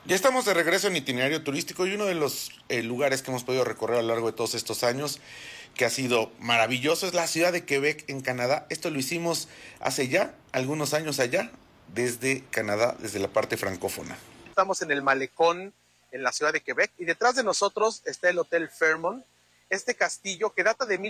Ya estamos de regreso en itinerario turístico y uno de los lugares que hemos podido recorrer a lo largo de todos estos años, que ha sido maravilloso, es la ciudad de Quebec en Canadá. Esto lo hicimos hace ya algunos años allá, desde Canadá, desde la parte francófona. Estamos en el malecón en la ciudad de Quebec y detrás de nosotros está el Hotel Fairmont, este castillo que data de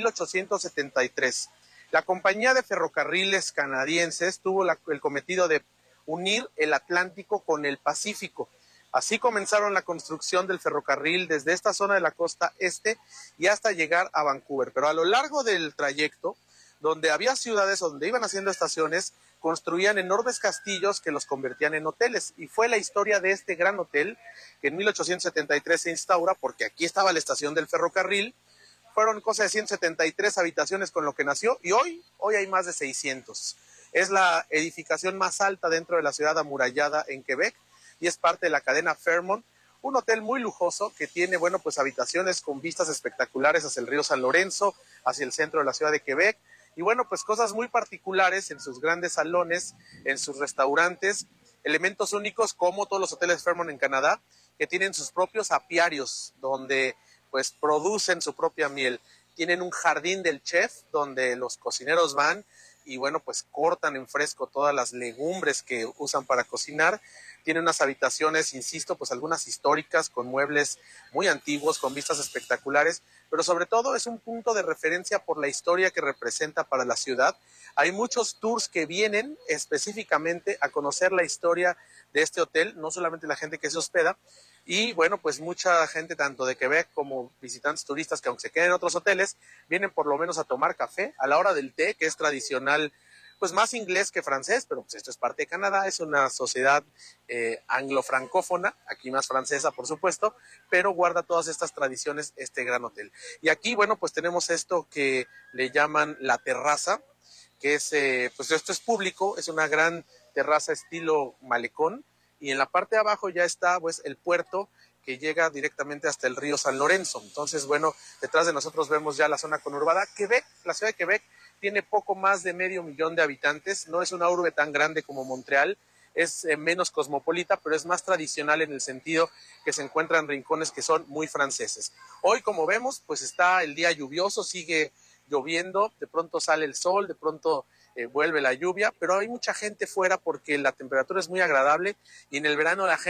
1873. La compañía de ferrocarriles canadienses tuvo el cometido de unir el Atlántico con el Pacífico. Así comenzaron la construcción del ferrocarril desde esta zona de la costa este y hasta llegar a Vancouver. Pero a lo largo del trayecto, donde había ciudades donde iban haciendo estaciones, construían enormes castillos que los convertían en hoteles. Y fue la historia de este gran hotel que en 1873 se instaura, porque aquí estaba la estación del ferrocarril. Fueron cosa de 173 habitaciones con lo que nació y hoy hay más de 600. Es la edificación más alta dentro de la ciudad amurallada en Quebec y es parte de la cadena Fairmont, un hotel muy lujoso que tiene, bueno, pues habitaciones con vistas espectaculares hacia el río San Lorenzo, hacia el centro de la ciudad de Quebec, y bueno, pues cosas muy particulares en sus grandes salones, en sus restaurantes, elementos únicos como todos los hoteles Fairmont en Canadá, que tienen sus propios apiarios, donde pues producen su propia miel. Tienen un jardín del chef, donde los cocineros van y bueno, pues cortan en fresco todas las legumbres que usan para cocinar. Tiene unas habitaciones, insisto, pues algunas históricas, con muebles muy antiguos, con vistas espectaculares, pero sobre todo es un punto de referencia por la historia que representa para la ciudad. Hay muchos tours que vienen específicamente a conocer la historia de este hotel, no solamente la gente que se hospeda, y bueno, pues mucha gente tanto de Quebec como visitantes turistas que aunque se queden en otros hoteles, vienen por lo menos a tomar café a la hora del té, que es tradicional, pues más inglés que francés, pero pues esto es parte de Canadá, es una sociedad anglo-francófona, aquí más francesa por supuesto, pero guarda todas estas tradiciones este gran hotel. Y aquí, bueno, pues tenemos esto que le llaman la terraza, que es, pues esto es público, es una gran terraza estilo malecón, y en la parte de abajo ya está pues el puerto que llega directamente hasta el río San Lorenzo. Entonces, bueno, detrás de nosotros vemos ya la zona conurbada. Quebec, la ciudad de Quebec, tiene poco más de 500,000 de habitantes, no es una urbe tan grande como Montreal, es menos cosmopolita, pero es más tradicional en el sentido que se encuentran rincones que son muy franceses. Hoy, como vemos, pues está el día lluvioso, sigue lloviendo, de pronto sale el sol, de pronto vuelve la lluvia, pero hay mucha gente fuera porque la temperatura es muy agradable y en el verano la gente